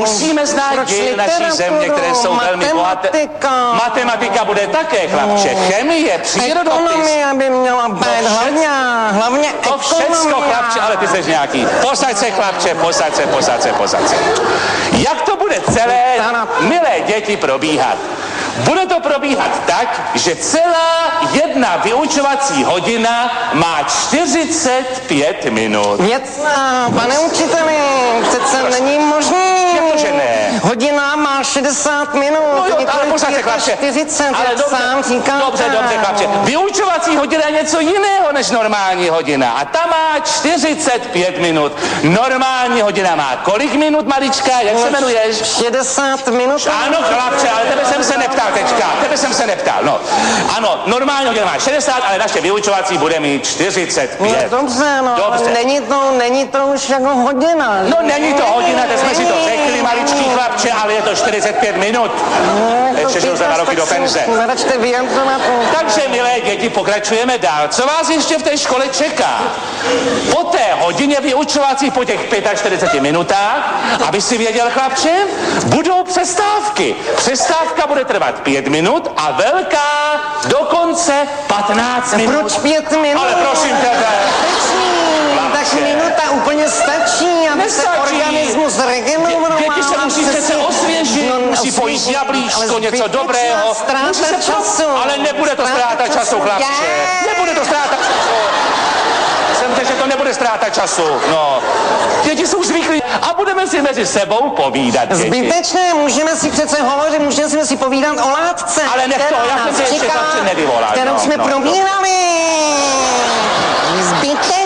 Musíme znát dějiny naší země, které jsou velmi bohaté. Matematika bude také, chlapče. Chemie, přírodopis. Ekonomie by měla být hlavně to všecko, chlapče, ale ty jsi nějaký. Posaď se, chlapče, posaď se. Jak to bude celé, milé děti, probíhat? Bude to probíhat tak, že celá jedna vyučovací hodina má 45 minut. Věcná, pane učiteli, přece není možný. Jak to, že ne? Hodina má 60 minut. No jo, ale pořád se, chlapče. 40, ale sám říkáte. Dobře, chlapče. Vyučovací hodina je něco jiného než normální hodina. A ta má 45 minut. Normální hodina má kolik minut, malička? Jak se jmenuješ? 60 minut. Ano, chlapče, ale tebe jsem se neptal teďka. No. Ano, normální hodina má 60, ale naše vyučovací bude mít 45. No dobře, dobře. Není to už jako hodina. No není to hodina, teď jsme si to řekli, maličký chlapče, ale je to 45 minut. Přešel se na roky do penze. Takže, milé děti, pokračujeme dál. Co vás ještě v té škole čeká? Po té hodině vyučovací, po těch 45 minutách, aby si věděl, chlapče, budou přestávky. Přestávka bude trvat 5 minut a velká dokonce 15 minut. Proč 5 minut? Ale prosím tebe. Tak minuta úplně stačí, aby se organismus regeneroval. Děti se musí přece osvěžit, musí pojít jablíčko, něco dobrého. Času. Ale nebude to ztráta času, chlapče. Nebude to ztráta času. Jsem že to nebude ztráta času. No. Děti jsou zvyklí a budeme si mezi sebou povídat, děti. Zbytečné, můžeme si přece hovořit, můžeme si povídat o látce. Ale nech to, já jsem se ještě chlapče nevyvolal. Kterou jsme probírali. Zbytečné.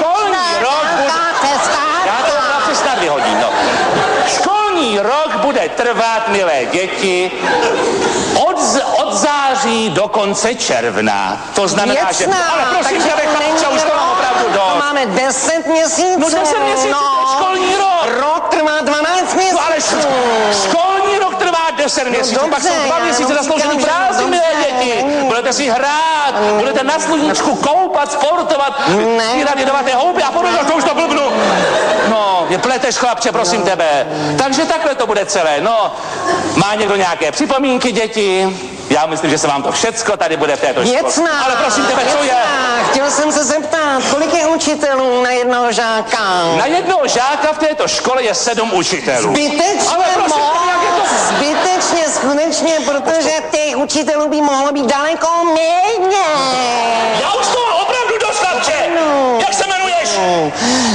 Já to chlapce snad vyhodím, no. Školní rok bude trvat, milé děti, od září do konce června. To znamená, Věcná, že... Ale prosím tebe, chlapče, už to mám opravdu dost. To máme 10 měsíců. No 10 měsíců, to je školní rok. Rok trvá 12 měsíců. No ale školní rok trvá 10 měsíců, no, pak jsou 2 měsíce zasloužený práci, milé děti. Budete si hrát, budete na sluníčku koupat, sportovat, sbírat jedovaté houby a podobně, to už to blbnu. No, je pleteš, chlapče, prosím tebe. Takže takhle to bude celé, no. Má někdo nějaké připomínky, děti? Já myslím, že se vám to všecko tady bude v této škole. Věcná, ale prosím tebe, co je? Chtěl jsem se zeptat, kolik je učitelů na jednoho žáka? Na jednoho žáka v této škole je 7 učitelů. Zbytečně, ale prosím, jak je to? Zbytečně, skutečně, protože těch učitelů by mohlo být daleko méně. Já už to opravdu dost, chlapče. Jak se jmenuješ?